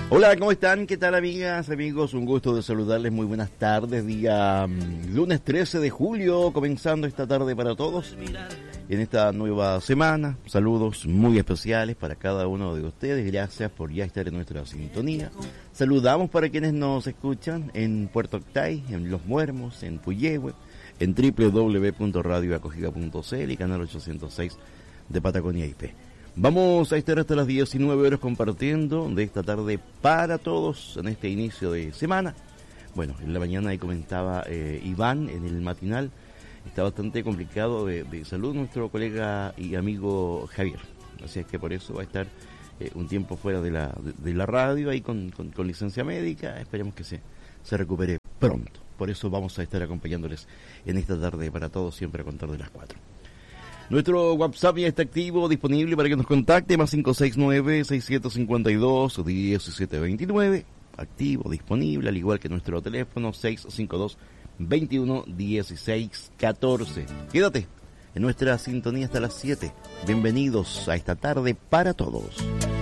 Hola, ¿cómo están? ¿Qué tal, amigas, amigos? Un gusto de saludarles. Muy buenas tardes. Día lunes 13 de julio, comenzando esta tarde para todos. En esta nueva semana, saludos muy especiales para cada uno de ustedes. Gracias por ya estar en nuestra sintonía. Saludamos para quienes nos escuchan en Puerto Octay, en Los Muermos, en Puyehue, en www.radioacogiga.cl y canal 806 de Patagonia IP. Vamos a estar hasta las 19 horas compartiendo de esta tarde para todos en este inicio de semana. Bueno, en la mañana ahí comentaba Iván en el matinal, está bastante complicado de salud nuestro colega y amigo Javier. Así es que por eso va a estar un tiempo fuera de la radio, ahí con licencia médica. Esperemos que se recupere pronto. Por eso vamos a estar acompañándoles en esta tarde para todos, siempre a contar de las 4. Nuestro WhatsApp ya está activo, disponible para que nos contacte, más 569-6752-1729. Activo, disponible, al igual que nuestro teléfono 652-21-1614. Quédate en nuestra sintonía hasta las 7. Bienvenidos a esta tarde para todos.